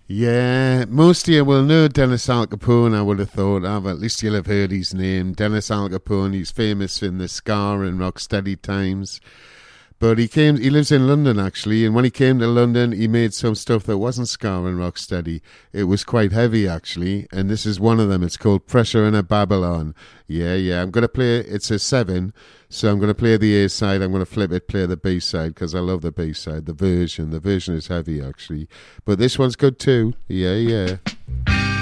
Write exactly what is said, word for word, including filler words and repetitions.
Yeah, most of you will know Dennis Al Capone, I would have thought. Of. At least you'll have heard his name. Dennis Al Capone, he's famous in the ska and rocksteady times. But he came. He lives in London, actually, and when he came to London, he made some stuff that wasn't ska and rocksteady. It was quite heavy, actually, and this is one of them. It's called Pressure in a Babylon. Yeah, yeah, I'm going to play, it's a seven, so I'm going to play the A side, I'm going to flip it, play the B side, because I love the B side, the version. The version is heavy, actually. But this one's good too. Yeah, yeah.